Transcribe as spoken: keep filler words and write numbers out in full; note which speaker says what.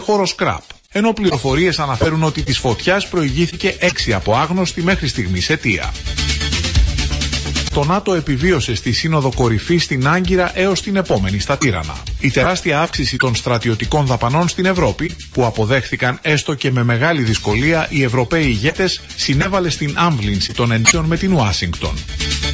Speaker 1: χώρο σκραπ. Ενώ πληροφορίες αναφέρουν ότι της φωτιάς προηγήθηκε έξι από άγνωστη μέχρι στιγμής αιτία. Το ΝΑΤΟ επιβίωσε στη Σύνοδο Κορυφής στην Άγκυρα έως την επόμενη στα Τύρανα. Η τεράστια αύξηση των στρατιωτικών δαπανών στην Ευρώπη, που αποδέχθηκαν έστω και με μεγάλη δυσκολία οι Ευρωπαίοι ηγέτες, συνέβαλε στην άμβλυνση των ενίσεων με την Ουάσιγκτον.